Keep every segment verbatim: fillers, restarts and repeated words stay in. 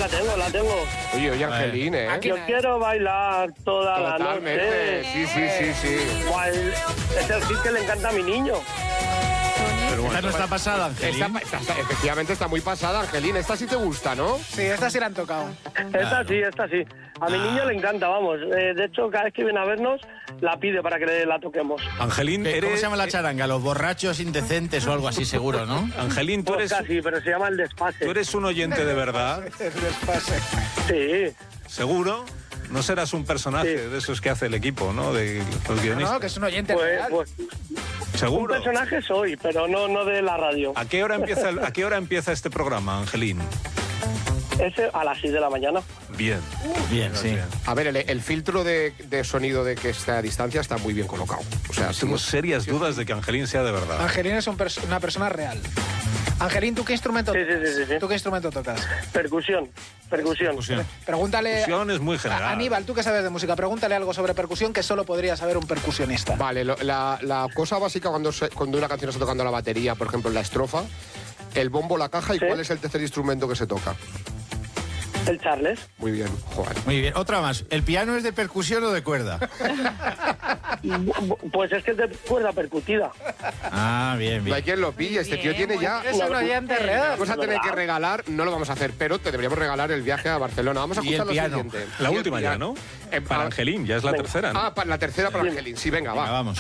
la tengo, la tengo. Oye, oye, Angelín, ¿eh? Yo quiero bailar toda Totalmente. la noche. Sí, sí, sí, sí. Buah, el- es el hit que le encanta a mi niño. Pero bueno, Esta no está pasada, Angelín. Esta, esta- esta- efectivamente está muy pasada, Angelín. Esta sí te gusta, ¿no? Sí, esta sí la han tocado. Esta sí, esta sí. A mi niño le encanta, vamos. Eh, de hecho, cada vez que viene a vernos, la pide para que le- la toquemos. Angelín, ¿Qué- eres... ¿Cómo se llama la charanga? Los borrachos indecentes o algo así, seguro, ¿no? Angelín, tú Pues eres, casi, pero se llama el despase. tú eres un oyente de verdad, Sí. seguro. No serás un personaje Sí. de esos que hace el equipo, ¿no? De los No, guionistas. no, que es un oyente Pues, real. pues un Seguro. personaje soy, pero no, no de la radio. ¿A qué hora empieza el- a qué hora empieza este programa, Angelín? Ese a las seis de la mañana. Bien. Bien, sí. A ver, el, el filtro de, de sonido de que está a distancia está muy bien colocado. O sea, Tengo sí, serias dudas de que Angelín sea de verdad. Angelín es un pers- una persona real. Angelín, ¿tú qué instrumento Sí, sí, tocas? sí, sí, sí. ¿Tú qué instrumento tocas? Percusión. Percusión. Percusión. Pregúntale... Percusión es muy general. A- Aníbal, tú que sabes de música, pregúntale algo sobre percusión que solo podría saber un percusionista. Vale, lo- la, la cosa básica cuando, se- cuando una canción está tocando la batería, por ejemplo, en la estrofa, el bombo, la caja y Sí. cuál es el tercer instrumento que se toca. El Charles. Muy bien, joder. Muy bien. Otra más. ¿El piano es de percusión o de cuerda? Bu- Pues es que es de cuerda percutida. Ah, bien, No bien. hay quien lo pille, este tío tiene ya... Es un oyente real. Vamos a tener que regalar, no lo vamos a hacer, pero te deberíamos regalar el viaje a Barcelona. Vamos a Y el escuchar lo piano. siguiente. La Y el última ya, piano. ¿no? Eh, Para ah, Angelín, ya es la venga. tercera, ¿no? Ah, para la tercera para Sí. Angelín. Sí, venga, Venga, va. vamos.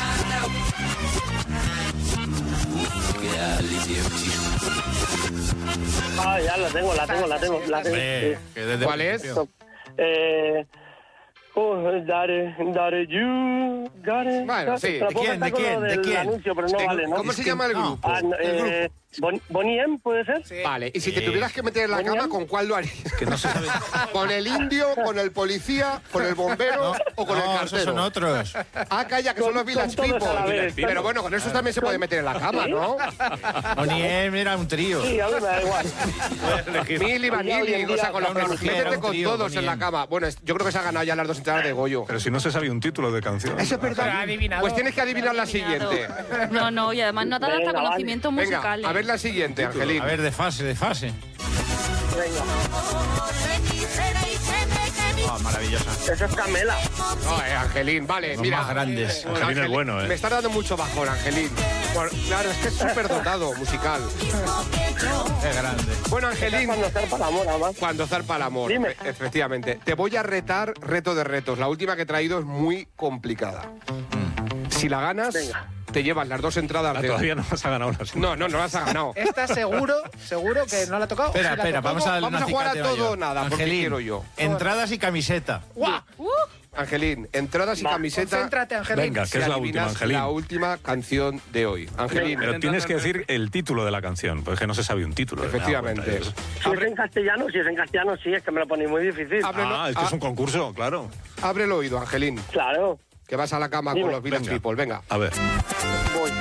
Ah, ya la tengo, la tengo, la tengo. La tengo. Eh, Sí. que desde ¿Cuál el es? principio. Eh, oh, dare, dare you, dare, Bueno, sí. Te la ¿De puedo quién, cantar de con quién, lo de del quién? anuncio, pero no Eh, vale, ¿no? ¿Cómo se llama el no. grupo? Ah, no, El grupo. eh, Bon- Bonnie M, ¿puede ser? Sí. Vale, y si te Sí. tuvieras que meter en la Muy cama, bien. ¿con cuál lo harías? Que no se sabe. ¿Con el indio, con el policía, con el bombero o con el No, cartero? esos son otros. Ah, calla, que Con- son los Village con todos a la People. vez. Pero bueno, con esos también se puede meter en la cama, ¿no? Oniem era un trío. Sí, a mí me da igual. Mili, Vanilli, o sea, con los Claro, que claro, métete un con trío, todos en la Boniem. cama. Bueno, es- yo creo que se ha ganado ya las dos entradas de Goyo. Pero si no se sabía un título de canción. Eso es Pero ha verdad. adivinado. Pues tienes que adivinar la siguiente. No, no, y además no te da hasta Venga, vale. conocimientos musicales. Venga, a ver la siguiente, Angelín. A ver, de fase, de fase. Venga, Ah, maravillosa. eso es Camela. No, eh, Angelín, vale, Los mira. más grandes. Pues, Angelín es bueno, ¿eh? Me está dando mucho bajón, Angelín. Por- claro, es que es súper dotado musical. Qué grande. Bueno, Es Angelín, cuando zarpa el amor, además. cuando zarpa el amor. Dime. e- Efectivamente. Te voy a retar reto de retos. La última que he traído es muy complicada. Si la ganas, Venga. te llevas las dos entradas Ah, de... todavía no has ganado la No, no, no las has ganado. Esta seguro, seguro que no la ha tocado. Espera, ¿O sí la espera, tocó? vamos a darle Vamos una a jugar a acicate todo o mayor. nada, porque Angelín, quiero yo. entradas y camiseta. ¡Guau! Angelín, entradas y Va, camiseta. Concéntrate, Angelín. Venga, si que es la adivinas última, Angelín. la última canción de hoy. Angelín, Pero tienes que decir el título de la canción, porque no se sabe un título. efectivamente. Me he dado cuenta de eso. Si es en castellano, si es en castellano, sí, es que me lo ponéis muy difícil. Ábrelo, Ah, es que ah, es un concurso, claro. abre el oído, Angelín, Claro, que vas a la cama Dime. con los Village Venga. People. Venga. A ver. voy.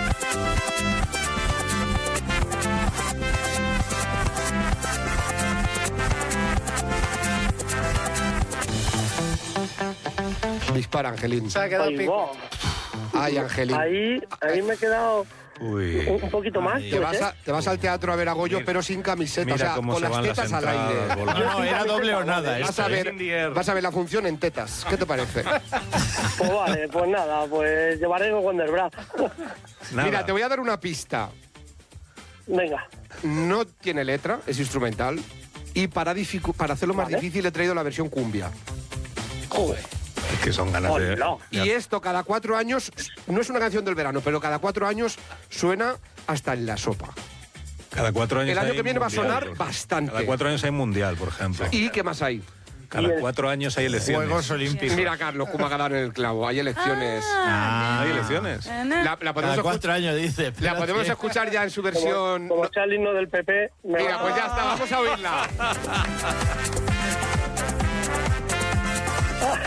Dispara, Angelín. Se ha quedado Ahí, pico. wow. Ay, Angelín. Ahí, ahí me he quedado Uy. un, un poquito más. Te ¿puede vas, ser? a- te vas al teatro a ver a Goyo, pero sin camiseta, Mira o sea, cómo con se las van las tetas al entradas aire. volando. No, no, era doble o nada. Vas Esto, a, ¿eh? ver, vas a ver la función en tetas. ¿Qué te parece? Pues vale, pues nada, pues llevaré con Wonderbra. Nada. Mira, te voy a dar una pista. Venga, No tiene letra, es instrumental. Y para, dificu- para hacerlo más Vale. difícil he traído la versión cumbia. joder. Es que son ganas de... Hola. Y esto cada cuatro años, no es una canción del verano, pero cada cuatro años suena hasta en la sopa. Cada cuatro años El año hay que viene va a mundial, sonar por- bastante. Cada cuatro años hay mundial, por ejemplo. ¿Y qué más hay? Cada cuatro años hay elecciones. Juegos Olímpicos. Mira, Carlos, cómo ha ganado en el clavo. Hay elecciones. Ah, ¿Hay elecciones? La, la podemos, cada escu- cuatro años dice. la espérate. podemos escuchar ya en su Como, versión. como sea el himno del P P, me Mira, va- pues ya está, vamos a oírla.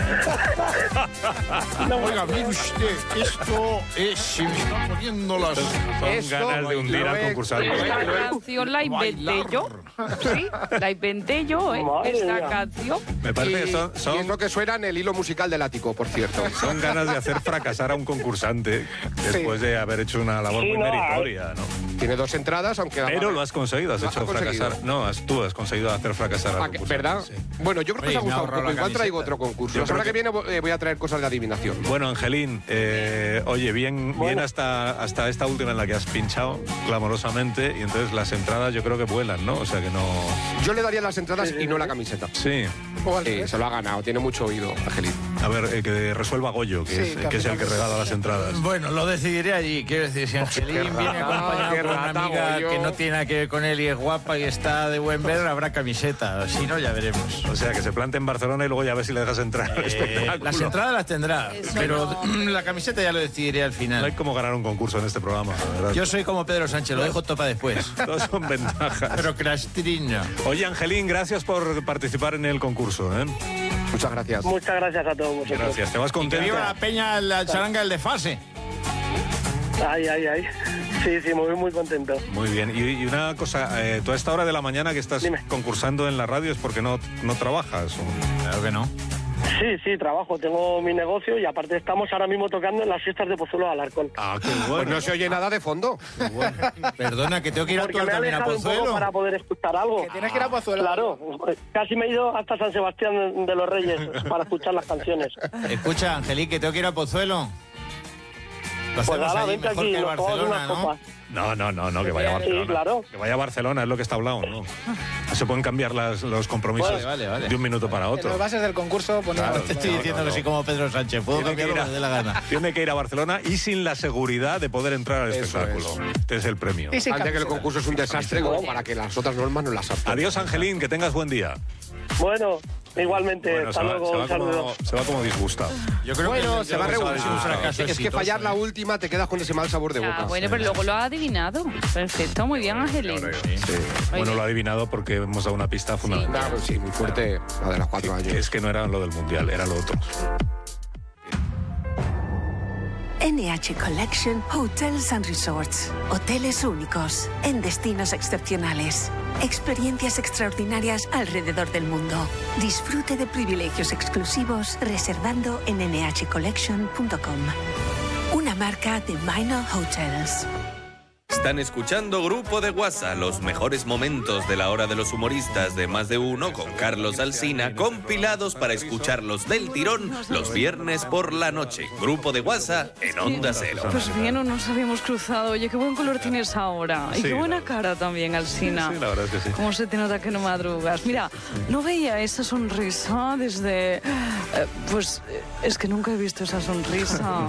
Oiga, mire usted, esto es... Se me están poniendo las... Son Esto ganas de hundir lo al he- concursante. Esta canción la inventé yo. Sí, la inventé yo, ¿eh? Madre Esta mía. canción. Me parece que son, Y son, es lo que suena en el hilo musical del ático, por cierto. son ganas de hacer fracasar a un concursante después de haber hecho una labor Sí, muy no, meritoria, ¿no? Tiene dos entradas, aunque... Pero lo has conseguido, has Lo hecho ha conseguido. fracasar. No, has, tú has conseguido hacer fracasar Ah, al que- concursante. ¿Verdad? sí. Bueno, yo creo que Oye, os ha me ha gustado un ahorrado poco. la Igual traigo camiseta. otro concurso. Yo La semana creo que viene vo- eh, voy a traer cosas de adivinación. Bueno, Angelín, eh, oye, bien, bien hasta, hasta esta última en la que has pinchado clamorosamente y entonces las entradas yo creo que vuelan, ¿no? O sea que no... Yo le daría las entradas y no la camiseta. Sí. O al Sí, revés. se lo ha ganado. Tiene mucho oído, Angelín. A ver, eh, que resuelva Goyo, que, Sí, es, que que es el que regala las entradas. Bueno, lo decidiré allí. Quiero decir, si Angelín viene rata, acompañado qué por una rata, amiga Goyo. que no tiene nada que ver con él y es guapa y está de buen ver, habrá camiseta. Si no, ya veremos. O sea, que se plante en Barcelona y luego ya ves si le dejas entrar al Eh, espectáculo. las entradas las tendrá, Eso pero no. la camiseta ya lo decidiré al No hay final. como ganar un concurso en este programa, la verdad. Yo soy como Pedro Sánchez, lo dejo topa después. Todos son ventajas. Procrastina. Oye, Angelín, gracias por participar en el concurso, ¿eh? Muchas gracias. Muchas gracias a todos vosotros. Gracias. ¿Te vas Que contento? viva la peña, la charanga, el desfase. Ay, ay, ay. Sí, sí, muy, muy contento. Muy bien. Y, y una cosa, eh, tú a esta hora de la mañana que estás Dime. concursando en la radio es porque no, no trabajas. o- Claro que no. Sí, sí, trabajo, tengo mi negocio y aparte estamos ahora mismo tocando en las fiestas de Pozuelo de Alarcón. Ah, qué Pues bueno. no se oye nada de fondo. Perdona, que tengo que ir a Porque actuar me ha también a alejado un poco Pozuelo. para poder escuchar algo. Que tienes que ir a Pozuelo. Claro, casi me he ido hasta San Sebastián de los Reyes para escuchar las canciones. Escucha, Angelín, que tengo que ir a Pozuelo. Lo Pues hacemos ahora, allí vente mejor aquí, que en nos tomamos Barcelona, unas ¿no? copas. No, no, no, no, que vaya a Sí, Barcelona. claro. Que vaya a Barcelona, es lo que está hablado, ¿no? No se pueden cambiar las- los compromisos Vale, vale, vale. de un minuto para En otro. las bases del concurso ponemos... Claro, Te estoy No, diciendo no, que no. soy como Pedro Sánchez. Puedo Tiene que, cambiar ir lo a, que me dé la gana. tiene que ir a Barcelona y sin la seguridad de poder entrar al Eso espectáculo. es. Este es el premio. Y sin Antes que el camiseta. concurso es un desastre como para que las otras normas no las apliquen. Adiós, Angelín, que tengas buen día. Bueno, igualmente, Bueno, hasta se va, luego, se va un saludo. como, se va como disgustado. Yo creo Bueno, que se va a yo creo que reunir. un fracaso Es que exitoso, fallar la ¿eh? última te quedas con ese mal sabor de boca. Ah, bueno, pero luego lo ha adivinado. Perfecto, muy bien, Angelín. Sí. Sí. Bueno, lo ha adivinado porque hemos dado una pista fundamental. Claro, sí, muy fuerte la de los cuatro Que años. es que no era lo del Mundial, era lo otro. N H Collection Hotels and Resorts. Hoteles únicos en destinos excepcionales. Experiencias extraordinarias alrededor del mundo. Disfrute de privilegios exclusivos reservando en n h collection punto com. Una marca de Minor Hotels. Están escuchando Grupo de WhatsApp, los mejores momentos de la hora de los humoristas de Más de Uno con Carlos Alsina, compilados para escucharlos del tirón los viernes por la noche. Grupo de WhatsApp en Onda Cero. Pues bien, no nos habíamos cruzado. Oye, qué buen color tienes ahora. Y Sí, qué buena la- cara también, Alsina. Sí, la verdad es que sí. Cómo se te nota que no madrugas. Mira, no veía esa sonrisa desde... eh, pues eh, es que nunca he visto esa sonrisa.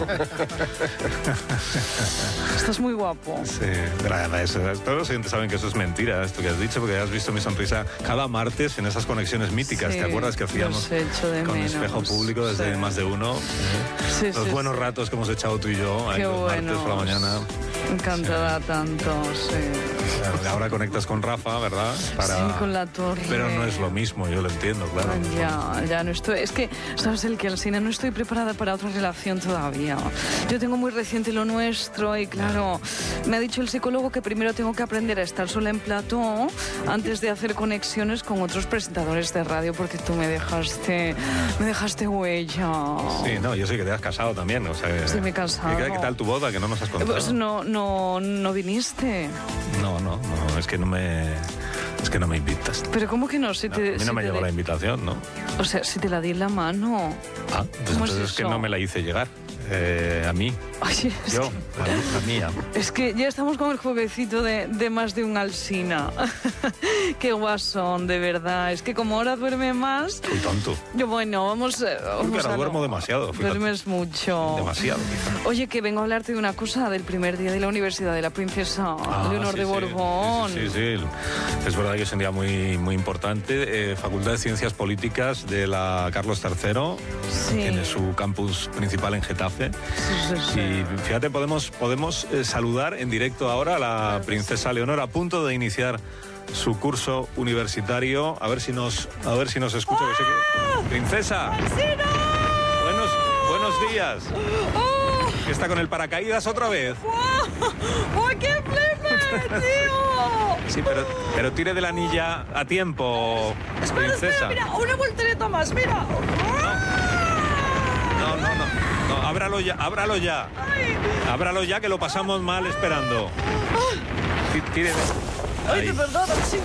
Estás muy guapo. Sí, nada, eso, todos los oyentes saben que eso es mentira, esto que has dicho, porque has visto mi sonrisa cada martes en esas conexiones míticas. Sí, ¿Te acuerdas que hacíamos los echo de con menos. espejo público desde Sí. Más de Uno? Sí, Los sí, buenos sí. ratos que hemos echado tú y yo ahí Qué los bueno. martes por la mañana. Encantada tanto, sí. Claro, ahora conectas con Rafa, ¿verdad? Sí, con la torre. Pero no es lo mismo, yo lo entiendo, claro. Ya, ya no estoy. Es que, ¿sabes el que Alsina? No estoy preparada para otra relación todavía. Yo tengo muy reciente lo nuestro y, claro, me ha dicho el psicólogo que primero tengo que aprender a estar sola en plató antes de hacer conexiones con otros presentadores de radio, porque tú me dejaste, me dejaste huella. Sí, no, yo sé que te has casado también, o sea... que- Sí, me he casado. ¿Qué, qué tal tu boda? Que no nos has contado. Pues no, no, no viniste. No, no, no, es que no me... Es que no me invitas. Pero ¿cómo que no? Si No, te, a mí si no me te llegó de- la invitación, ¿no? O sea, si te la di en la mano. Ah, pues ¿Cómo es entonces es que eso? no me la hice llegar. Eh, a mí, Oye, es yo, que- a, mí- a mía. Es que ya estamos con el jueguecito de, de más de un Alsina. Qué guasón, de verdad. Es que como ahora duerme más, Qué tonto. yo bueno, vamos... eh, vamos ahora a- duermo demasiado, fíjate. Duermes mucho. Demasiado, quizá. Oye, que vengo a hablarte de una cosa del primer día de la Universidad de la Princesa Ah, Leonor sí, de sí. Borbón. Sí, sí, sí, sí. Es verdad que es un día muy, muy importante. Eh, Facultad de Ciencias Políticas de la Carlos tercero. Sí. Tiene su campus principal en Getafe. Sí, sí, sí. Y fíjate, podemos, podemos eh, saludar en directo ahora a la princesa Leonor a punto de iniciar su curso universitario. A ver si nos, a ver si nos escucha. que sé que- ¡Princesa! ¡Alsina! buenos días. ¡Oh! ¿Que está con el paracaídas otra vez? ¡Oh, qué flipe, tío! Sí, pero, pero tire de la anilla a tiempo, Espera, princesa. espera, mira, una voltereta más, mira. No, no, no, no, ábralo ya, ábralo ya. Ay. Ábralo ya, que lo pasamos mal esperando. Tí- Tire de... Ay, Ahí. de verdad, sí.